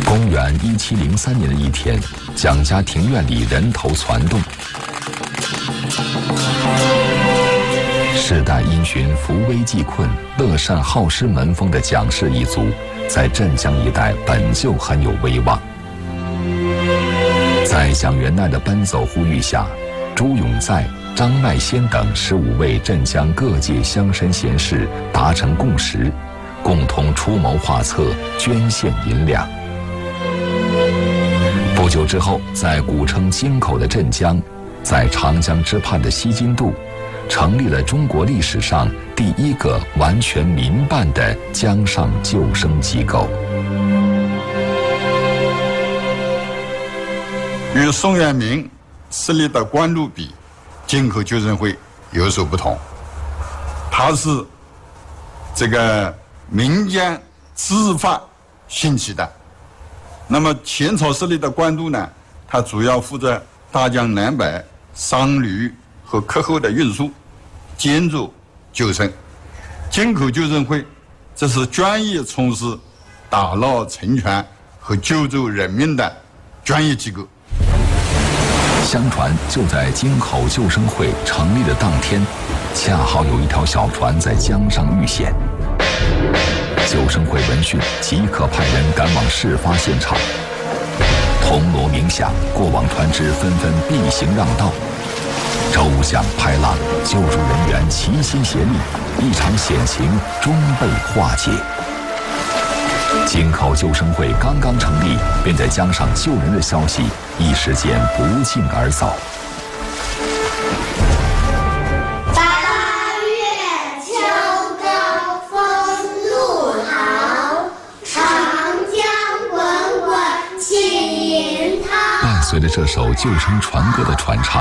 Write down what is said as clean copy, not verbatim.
公元1703年的一天，蒋家庭院里人头攒动。世代因循扶危济困、乐善好施门风的蒋氏一族，在镇江一带本就很有威望。在蒋元鼐的奔走呼吁下，朱永在、张迈先等15位镇江各界乡绅贤士达成共识，共同出谋划策，捐献银两。不久之后，在古称京口的镇江，在长江之畔的西津渡，成立了中国历史上第一个完全民办的江上救生机构。 与宋元明设立的官渡比，京口救生会有所不同。它是这个民间自发兴起的。那么前朝设立的官渡呢，它主要负责大江南北商旅和客货的运输，兼做救生。京口救生会这是专业从事打捞沉船和救助人命的专业机构。 相传就在京口救生会成立的当天，恰好有一条小船在江上遇险。救生会闻讯，即刻派人赶往事发现场。铜锣鸣响，过往船只纷纷避行让道。舟桨拍浪，救助人员齐心协力，一场险情终被化解。京口救生会刚刚成立，便在江上救人的消息一时间不胫而走。 8月秋高风露豪，长江滚滚起云涛。 伴随着这首救生船歌的传唱，